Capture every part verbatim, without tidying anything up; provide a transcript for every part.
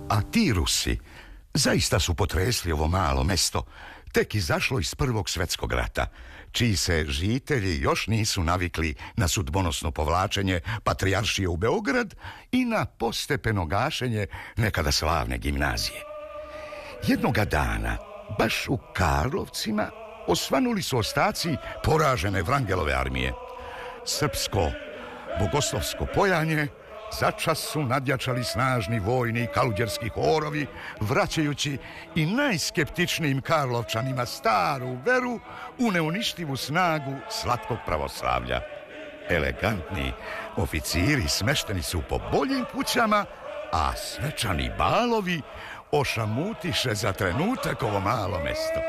A ti Rusi zaista su potresli ovo malo mesto, tek izašlo iz Prvog svjetskog rata, čiji se žitelji još nisu navikli na sudbonosno povlačenje patrijaršije u Beograd i na postepeno gašenje nekada slavne gimnazije. Jednoga dana, baš u Karlovcima, osvanuli su ostaci poražene Vrangelove armije. Srpsko bogoslovsko pojanje začas su nadjačali snažni vojni i kaluđerski horovi, vraćajući i najskeptičnijim Karlovčanima staru veru u neuništivu snagu slatkog pravoslavlja. Elegantni oficiri smešteni su po boljim kućama, a svečani balovi ošamutiše za trenutak ovo malo mesto.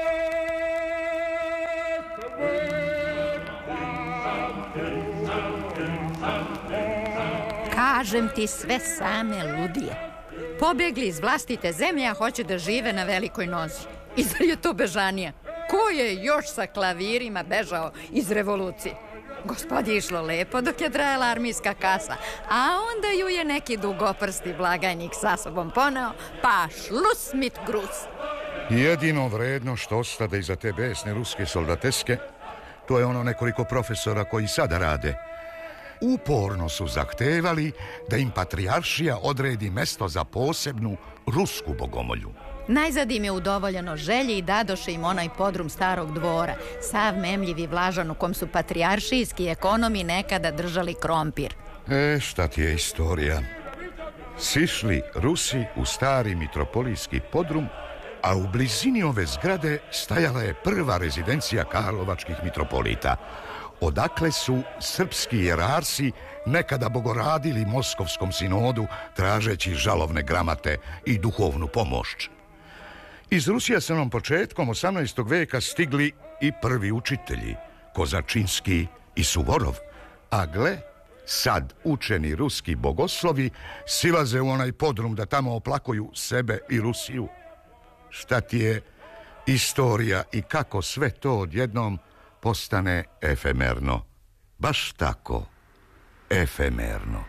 Kažem ti, sve same ludije. Pobjegli iz vlastite zemlje, a hoće da žive na velikoj nozi. I zar je to bežanija? Ko je još sa klavirima bežao iz revolucije? Gospodi je išlo lepo dok je trajala armijska kasa, a onda ju je neki dugoprsti blagajnik sa sobom poneo, pa šlus mit grus. Jedino vredno što ostade iza te besne ruske soldateske, to je ono nekoliko profesora koji sada rade. Uporno su zahtevali da im patrijaršija odredi mesto za posebnu rusku bogomolju. Najzad im je udovoljeno želji i dadoše im onaj podrum starog dvora, sav memljiv i vlažan u kom su patrijaršijski ekonomi nekada držali krompir. E, šta ti je istorija? Sišli Rusi u stari mitropolijski podrum, a u blizini ove zgrade stajala je prva rezidencija karlovačkih mitropolita, odakle su srpski jerarsi nekada bogoradili moskovskom sinodu tražeći žalovne gramate i duhovnu pomoć. Iz Rusije su nam početkom osamnaestog veka stigli i prvi učitelji, Kozačinski i Suvorov, a gle, sad učeni ruski bogoslovi silaze u onaj podrum da tamo oplakuju sebe i Rusiju. Šta ti je istorija i kako sve to odjednom postane efemerno? Baš tako, efemerno.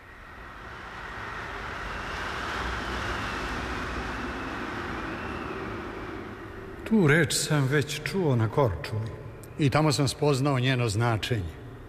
Tu reč sam već čuo na Korčuli i tamo sam spoznao njeno značenje.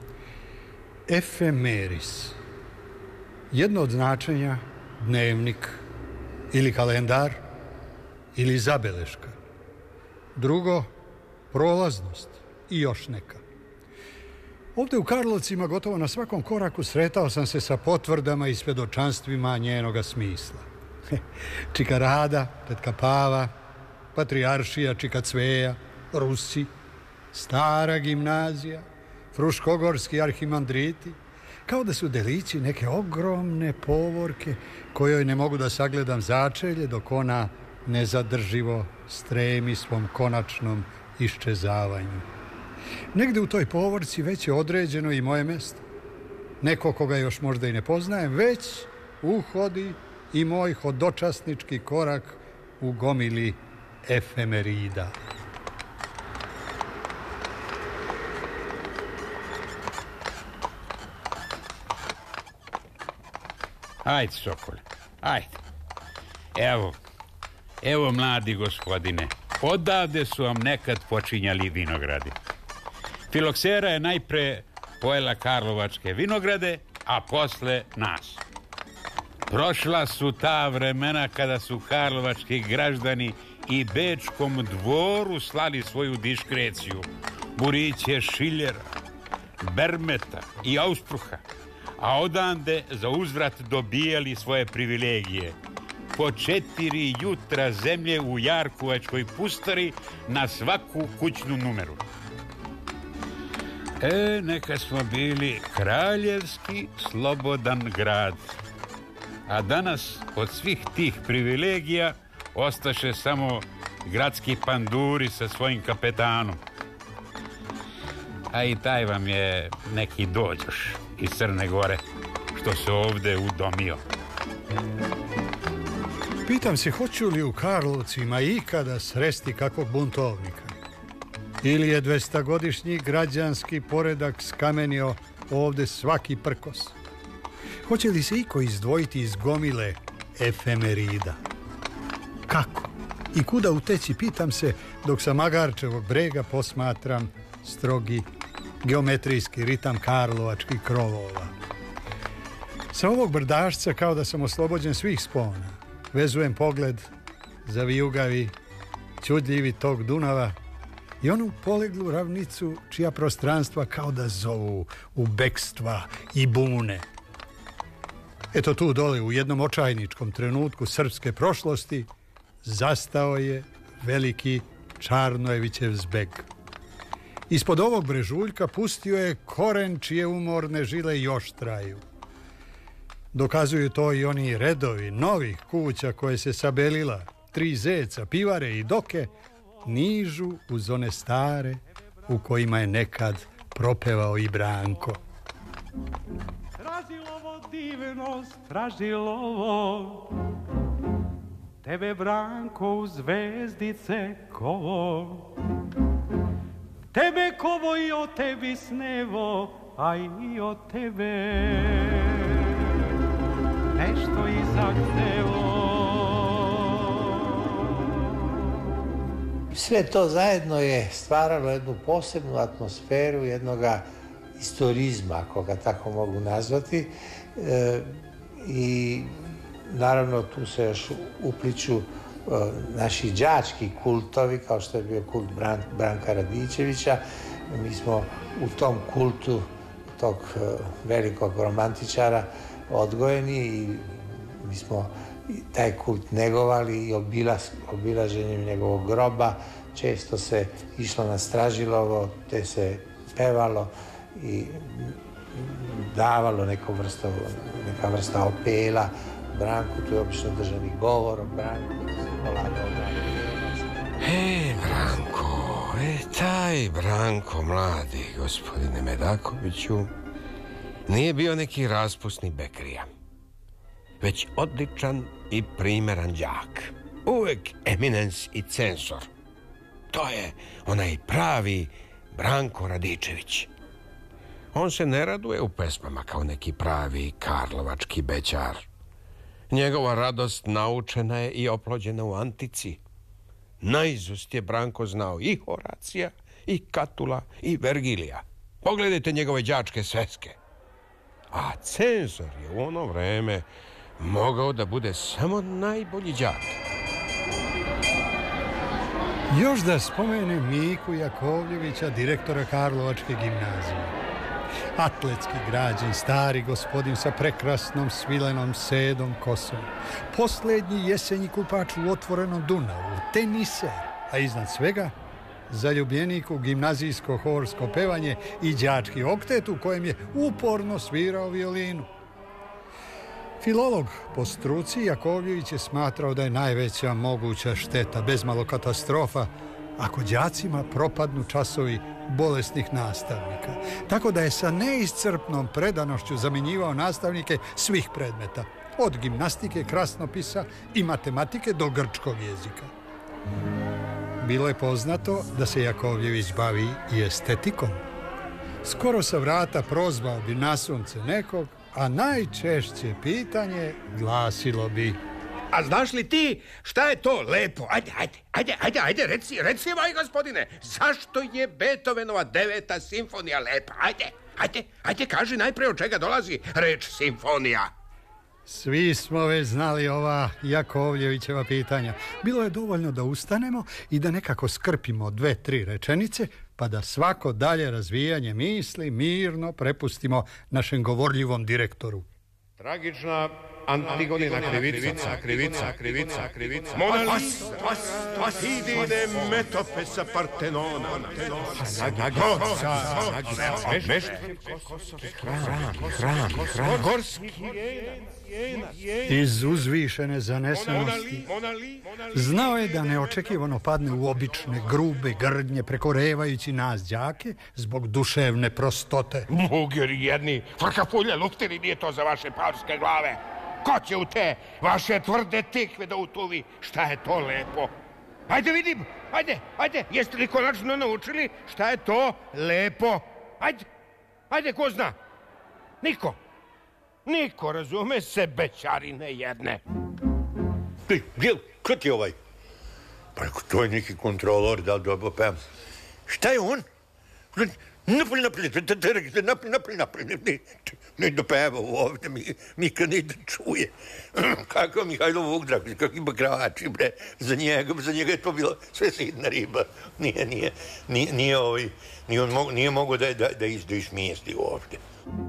Efemeris. Jedno od značenja dnevnik ili kalendar ili zabeleška. Drugo, prolaznost i još neka. Ovdje u Karlovcima gotovo na svakom koraku sretao sam se sa potvrdama i svjedočanstvima njenoga smisla. Čika Rada, tetka Pava, patrijaršija Čika Cveja, Rusi, stara gimnazija, fruškogorski arhimandriti, kao da su delići neke ogromne povorke kojoj ne mogu da sagledam začelje dok ona nezadrživo stremi svom konačnom iščezavanju. Negde u toj povorci već je određeno i moje mesto. Neko koga još možda i ne poznajem, već uhodi i moj hodočasnički korak u gomili efemerida. Ajde, Sokole, ajde. Evo, evo, mladi gospodine, odavde su vam nekad počinjali vinogradi. Filoksera je najpre pojela karlovačke vinograde, a posle nas. Prošla su ta vremena kada su karlovački građani i bečkom dvoru slali svoju diskreciju, buriće Šiljera, Bermeta i Auspruha, a odande za uzvrat dobijali svoje privilegije. Po četiri jutra zemlje u Jarkovačkoj pustari na svaku kućnu numeru. E, neka smo bili kraljevski slobodan grad. A danas od svih tih privilegija ostaše samo gradski panduri sa svojim kapetanom. A i taj vam je neki dođoš iz Crne Gore, što se ovde udomio. Pitam se, hoću li u Karlovcima ikada sresti kakvog buntovnika? Ili je dvestagodišnji građanski poredak skamenio ovde svaki prkos? Hoće li se iko izdvojiti iz gomile efemerida? Kako? I kuda uteći, pitam se, dok sa Magarčevog brega posmatram strogi geometrijski ritam karlovačkih krovova. Sa ovog brdašca kao da sam oslobođen svih spona. Vezujem pogled za vijugavi, čudljivi tok Dunava i onu poleglu ravnicu čija prostranstva kao da zovu u bekstva i bune. Eto tu dole u jednom očajničkom trenutku srpske prošlosti zastao je veliki Čarnojevićev zbeg. Ispod ovog brežuljka pustio je koren čije umorne žile još traju. Dokazuju to i oni redovi novih kuća koje se sabelila, tri zeca, pivare i doke, nižu uz one stare u kojima je nekad propevao i Branko. Stražilovo divno, stražilovo, tebe Branko u zvezdice kovo, tebe kovo i o tebi snevo, a i o tebe nešto i zahtjevo. Sve to zajedno je stvaralo jednu posebnu atmosferu jednoga istorizma, ako ga tako mogu nazvati. E, I naravno tu se još upliču e, naši đački kultovi, kao što je bio kult Bran, Branka Radičevića. Mi smo u tom kultu tog e, velikog romantičara odgojeni i mi smo taj kult negovali i obilaz, obilaženjem njegovog groba često se išlo na Stražilovo, te se pevalo i davalo neko vrsta, neka vrsta opela Branku, tu je obično držani govor o Branku. E, Branko, e, taj Branko mladi, gospodine Medakoviću, nije bio neki raspusni bekrija, već odličan i primeran đak. Uvek eminens i censor. To je onaj pravi Branko Radičević. On se ne raduje u pesmama kao neki pravi karlovački bećar. Njegova radost naučena je i oplođena u antici. Naizust je Branko znao i Horacija, i Katula, i Vergilija. Pogledajte njegove đačke sveske. A cenzor je u ono vreme mogao da bude samo najbolji đak. Još da spomene Miku Jakovljevića, direktora Karlovačke gimnazije. Atletski građen, stari gospodin sa prekrasnom svilenom sedom kosom. Poslednji jesenji kupač u otvorenom Dunavu, teniser, a iznad svega zaljubljenik u gimnazijsko horsko pevanje i đački oktet u kojem je uporno svirao violinu. Filolog po struci, Jakovljević je smatrao da je najveća moguća šteta, bezmalo katastrofa, ako đacima propadnu časovi bolesnih nastavnika. Tako da je sa neiscrpnom predanošću zamjenjivao nastavnike svih predmeta, od gimnastike, krasnopisa i matematike do grčkog jezika. Bilo je poznato da se Jakovljević bavi i estetikom. Skoro sa vrata prozvao bi na sunce nekog, a najčešće pitanje glasilo bi: A znaš li ti šta je to lepo? Ajde, ajde, ajde, ajde, ajde, reci, reci, moj gospodine, zašto je Beethovenova deveta simfonija lepa? Ajde, ajde, ajde, kaži najpre od čega dolazi reč simfonija. Svi smo već znali ova Jakovljevićeva pitanja. Bilo je dovoljno da ustanemo i da nekako skrpimo dve, tri rečenice, pa da svako dalje razvijanje misli mirno prepustimo našem govorljivom direktoru. Tragična Antigonina krivica, krivica, krivica, krivica. Mona Lisa, Idine Metopesa Partenona. Goca, hram, hram, hram. Gorski iz uzvišene zanesenosti znao je da neočekivano padne u obične, grube grdnje, prekorevajući nas đake zbog duševne prostote. Mugeri jedni, frkafulje, luftiri, nije to za vaše pavske glave. Ko će u te vaše tvrde tikve da utuvi šta je to lepo? Ajde vidim, ajde, ajde, jeste li konačno naučili šta je to lepo? Ajde, ajde, ko zna? Niko. Niko, razume se, bećarine jedne. Ti, Gil, ko ti je ovaj? Pa rekao, to je neki kontrolor, da li dobro pevam. Šta je on? Napolj, napolj, napolj, napolj, napolj, ne da peva ovdje, mi kad ne da čuje. Kako Mihajlo Vuk Dragović, kakvi bakrači, bre, za njega, za njega je to bilo sve sitna riba. Nije, nije, nije, nije ovaj, nije on mogo, nije mogo da, da, da, iz, da ismijesti ovdje.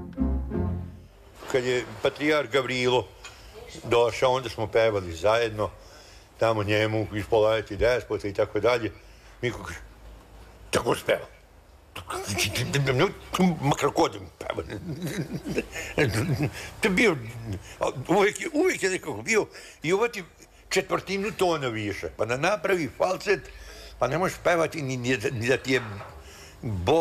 Kad je patrijar Gavrilo došao, onda smo pevali zajedno, tamo njemu, Ispolajati despota i tako dalje. Miko kaže, tako se peva. Makar kodom peva. To je bio, uvijek je, uvijek je nekako bio i uvati četvrtinu tona više, pa da napravi falset, pa ne možeš pevati ni, ni, ni da ti je Bog